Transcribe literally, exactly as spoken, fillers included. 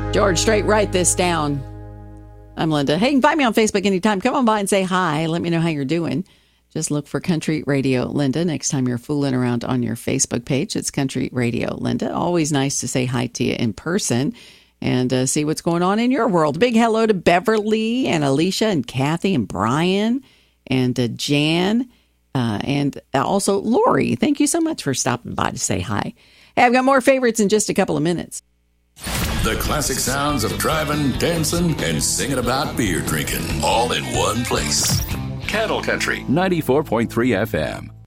George Strait, write this down. I'm Linda. Hey, you can find me on Facebook anytime. Come on by and say hi. Let me know how you're doing. Just look for Country Radio Linda next time you're fooling around on your Facebook page. It's Country Radio Linda. Always nice to say hi to you in person and uh, see what's going on in your world. Big hello to Beverly and Alicia and Kathy and Brian and uh, Jan uh, and also Lori. Thank you so much for stopping by to say hi. Hey, I've got more favorites in just a couple of minutes. The classic sounds of driving, dancing, and singing about beer drinking, all in one place. Cattle Country ninety-four point three F M.